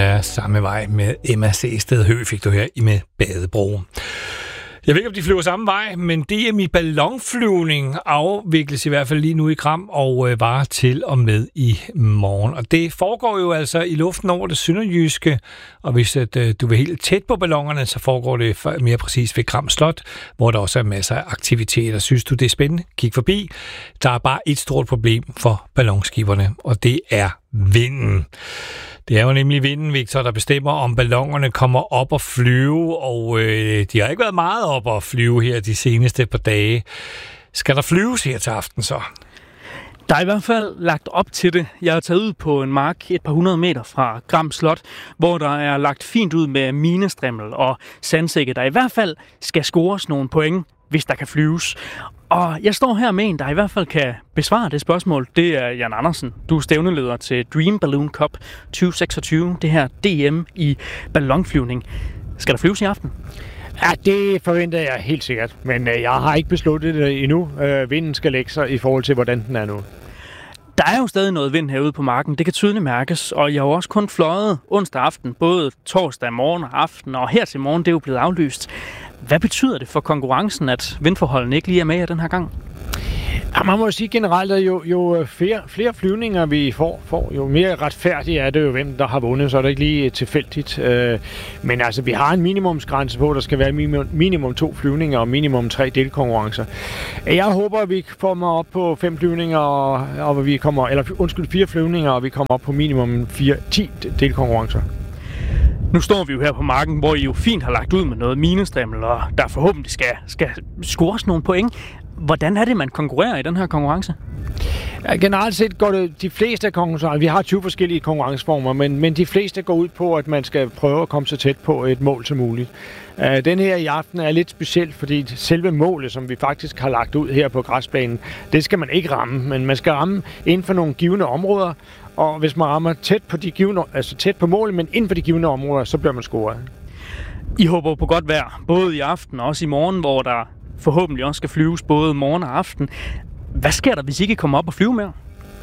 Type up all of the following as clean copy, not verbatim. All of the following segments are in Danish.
her samme vej med Emma Sæsted Høgh, fik du her i med Badebro. Jeg ved ikke, om de flyver samme vej, men DM i ballonflyvning afvikles i hvert fald lige nu i Gram og varer til og med i morgen. Og det foregår jo altså i luften over det sønderjyske, og hvis du vil helt tæt på ballonerne, så foregår det mere præcis ved Gram Slot, hvor der også er masser af aktiviteter. Synes du, det er spændende? Kig forbi. Der er bare et stort problem for ballonskiberne, og det er vinden. Det er jo nemlig vinden, Victor, der bestemmer, om ballonerne kommer op og flyve, og de har ikke været meget op og flyve her de seneste par dage. Skal der flyves her til aften så? Der er i hvert fald lagt op til det. Jeg har taget ud på en mark et par 100 meter fra Gram Slot, hvor der er lagt fint ud med minestrimmel og sandsække, der i hvert fald skal scores nogle point, hvis der kan flyves. Og jeg står her med en, der i hvert fald kan besvare det spørgsmål. Det er Jan Andersen. Du er stævneleder til Dream Balloon Cup 2026. Det her DM i ballonflyvning. Skal der flyves i aften? Ja, det forventer jeg helt sikkert. Men jeg har ikke besluttet det endnu. Vinden skal lægge sig i forhold til, hvordan den er nu. Der er jo stadig noget vind herude på marken. Det kan tydeligt mærkes. Og jeg har jo også kun fløjet onsdag aften, både torsdag morgen og aften. Og her til morgen, det er jo blevet aflyst. Hvad betyder det for konkurrencen, at vindforholdene ikke lige er med jer den her gang? Ja, man må sige generelt, at jo flere flyvninger vi får, jo mere retfærdigt er det jo, hvem der har vundet, så er det ikke lige tilfældigt. Men altså, vi har en minimumsgrænse på, der skal være minimum 2 flyvninger og minimum 3 delkonkurrencer. Jeg håber, at vi kommer op på 5 flyvninger, og vi kommer, 4 flyvninger, og vi kommer op på minimum 10 delkonkurrencer. Nu står vi jo her på marken, hvor I jo fint har lagt ud med noget minestrimmel, og der forhåbentlig skal scores nogle point. Hvordan er det, man konkurrerer i den her konkurrence? Ja, generelt set går det de fleste af konkurrencer. Vi har 20 forskellige konkurrenceformer, men de fleste går ud på, at man skal prøve at komme så tæt på et mål som muligt. Den her i aften er lidt speciel, fordi selve målet, som vi faktisk har lagt ud her på græsbanen, det skal man ikke ramme, men man skal ramme inden for nogle givne områder. Og hvis man rammer tæt på målet, men inden for de givne områder, så bliver man scoret. I håber på godt vejr, både i aften og også i morgen, hvor der forhåbentlig også skal flyves både morgen og aften. Hvad sker der, hvis I ikke kommer op og flyve mere?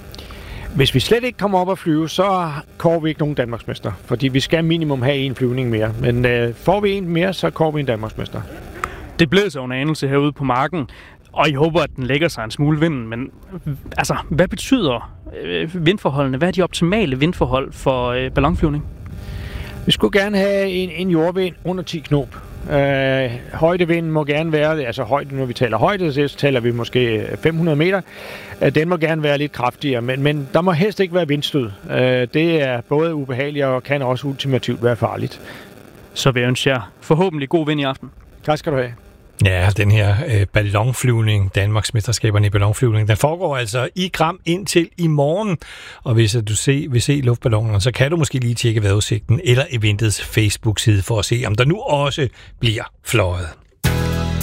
Hvis vi slet ikke kommer op og flyve, så kårer vi ikke nogen Danmarksmester. Fordi vi skal minimum have en flyvning mere. Men får vi en mere, så kårer vi en Danmarksmester. Det blæser jo en anelse herude på marken, og I håber, at den lægger sig en smule vind. Men altså, hvad betyder vindforholdene? Hvad er de optimale vindforhold for ballonflyvning? Vi skulle gerne have en jordvind under 10 knop. Højdevinden må gerne være, altså højde, når vi taler højde, så taler vi måske 500 meter. Den må gerne være lidt kraftigere, men der må helst ikke være vindstød. Det er både ubehageligt og kan også ultimativt være farligt. Så vil jeg ønske jer forhåbentlig god vind i aften. Tak skal du have. Ja, den her ballonflyvning, Danmarksmesterskaberne i ballonflyvning, den foregår altså i Gram indtil i morgen. Og hvis du vil se luftballonerne, så kan du måske lige tjekke vejrudsigten eller eventets Facebook-side for at se, om der nu også bliver fløjet.